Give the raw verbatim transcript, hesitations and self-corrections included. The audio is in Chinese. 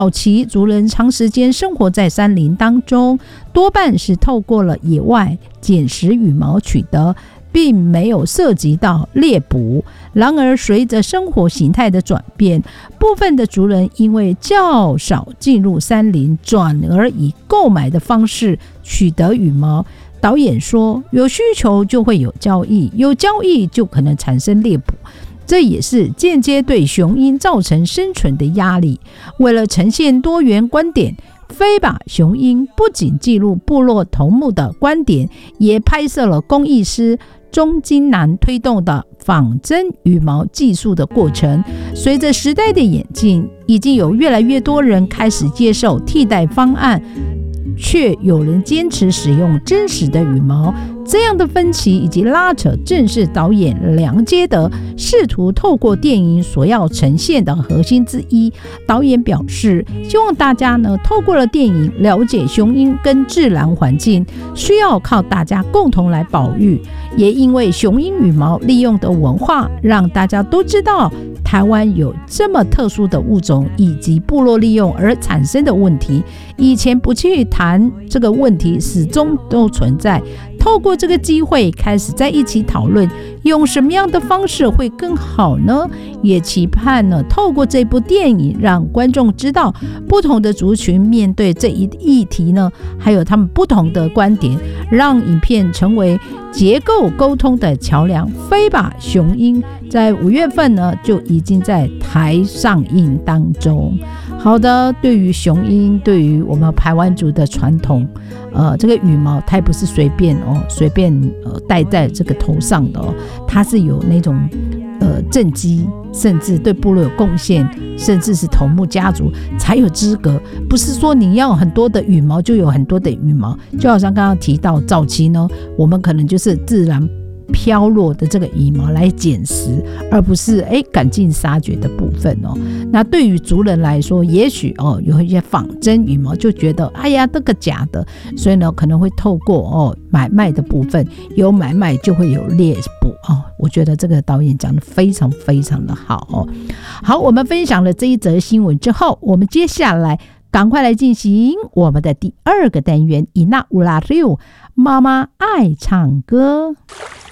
早期族人长时间生活在山林当中，多半是透过了野外捡拾羽毛取得，并没有涉及到猎捕。然而随着生活形态的转变，部分的族人因为较少进入山林，转而以购买的方式取得羽毛。导演说，有需求就会有交易，有交易就可能产生猎捕，这也是间接对雄鹰造成生存的压力。为了呈现多元观点，飞把雄鹰不仅记录部落头目的观点，也拍摄了工艺师钟金南推动的仿真羽毛技术的过程。随着时代的演进，已经有越来越多人开始接受替代方案，却有人坚持使用真实的羽毛。这样的分歧以及拉扯，正是导演梁阶德试图透过电影所要呈现的核心之一。导演表示，希望大家呢透过了电影了解雄鹰跟自然环境，需要靠大家共同来保育。也因为雄鹰羽毛利用的文化，让大家都知道台湾有这么特殊的物种以及部落利用而产生的问题。以前不去谈这个问题，始终都存在。透过这个机会，开始在一起讨论用什么样的方式会更好呢？也期盼呢，透过这部电影，让观众知道不同的族群面对这一议题呢，还有他们不同的观点，让影片成为结构沟通的桥梁。飞吧雄鹰在五月份呢就已经在台上映当中。好的，对于雄鹰，对于我们排湾族的传统，呃，这个羽毛它也不是随便哦，随便呃戴在这个头上的哦，它是有那种呃政绩，甚至对部落有贡献，甚至是头目家族才有资格，不是说你要很多的羽毛就有很多的羽毛。就好像刚刚提到早期呢，我们可能就是自然飘落的这个羽毛来捡拾，而不是哎赶尽杀绝的部分哦。那对于族人来说，也许哦有一些仿真羽毛就觉得哎呀这个假的，所以呢可能会透过哦买卖的部分，有买卖就会有猎捕哦。我觉得这个导演讲的非常非常的好哦。好，我们分享了这一则新闻之后，我们接下来赶快来进行我们的第二个单元，伊那乌拉六妈妈爱唱歌。